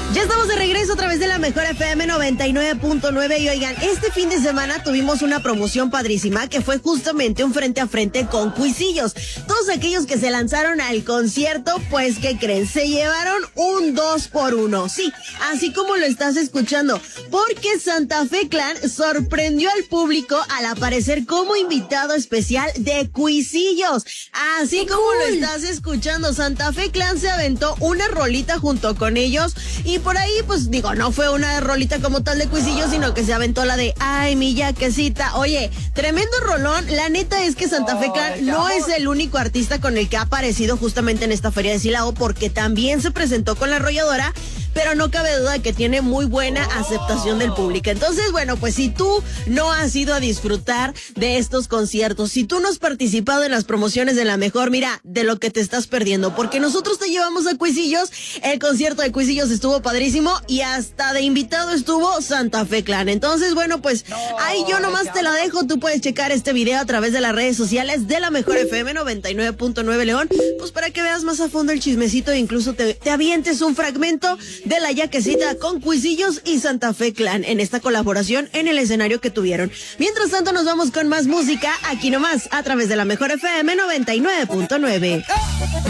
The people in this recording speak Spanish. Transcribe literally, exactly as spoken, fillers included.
Ya estamos de regreso a través de la Mejor F M noventa y nueve punto nueve y oigan, este fin de semana tuvimos una promoción padrísima que fue justamente un frente a frente con Cuisillos. Todos aquellos que se lanzaron al concierto, pues ¿qué creen? Se llevaron un dos por uno. Sí, así como lo estás escuchando, porque Santa Fe Clan sorprendió al público al aparecer como invitado especial de Cuisillos. Así como lo estás escuchando, Santa Fe Clan se aventó una rolita junto con ellos y por ahí, pues digo, no fue una rolita como tal de Cuisillos, sino que se aventó la de Ay, mi yaquecita. Oye, tremendo rolón. La neta es que Santa Fe Clan no es el único artista con el que ha aparecido justamente en esta feria de Silao, porque también se presentó con La Arrolladora, pero no cabe duda de que tiene muy buena aceptación del público. Entonces, bueno, pues si tú no has ido a disfrutar de estos conciertos, si tú no has participado en las promociones de La Mejor, mira, de lo que te estás perdiendo, porque nosotros te llevamos a Cuisillos, el concierto de Cuisillos estuvo padrísimo y hasta de invitado estuvo Santa Fe Clan. Entonces, bueno, pues ahí yo nomás te la dejo, tú puedes checar este video a través de las redes sociales de La Mejor F M noventa y nueve punto nueve León, pues para que veas más a fondo el chismecito e incluso te, te avientes un fragmento de La Yaquecita con Cuisillos y Santa Fe Clan en esta colaboración en el escenario que tuvieron. Mientras tanto nos vamos con más música aquí nomás a través de La Mejor F M noventa y nueve punto nueve.